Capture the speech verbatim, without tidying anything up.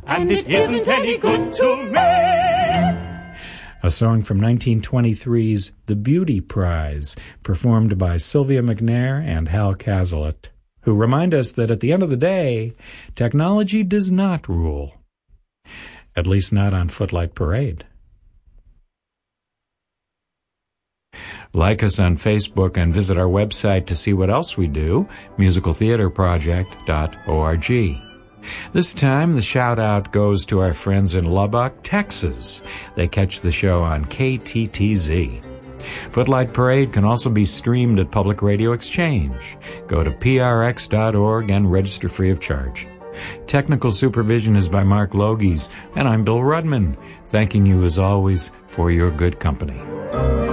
and it isn't any good to me. A song from nineteen twenty-three's The Beauty Prize, performed by Sylvia McNair and Hal Cazalet, who remind us that at the end of the day, technology does not rule. At least not on Footlight Parade. Like us on Facebook and visit our website to see what else we do, musical theater project dot org. This time, the shout-out goes to our friends in Lubbock, Texas. They catch the show on K T T Z. Footlight Parade can also be streamed at Public Radio Exchange. Go to P R X dot org and register free of charge. Technical supervision is by Mark Logies, and I'm Bill Rudman, thanking you as always for your good company.